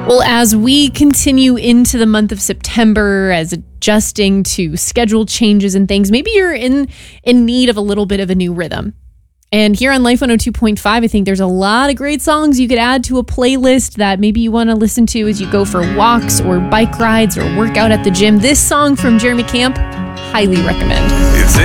Well, as we continue into the month of September, as adjusting to schedule changes and things, maybe you're in need of a little bit of a new rhythm. And here on Life 102.5, I think there's a lot of great songs you could add to a playlist that maybe you want to listen to as you go for walks or bike rides or work out at the gym. This song from Jeremy Camp, highly recommend.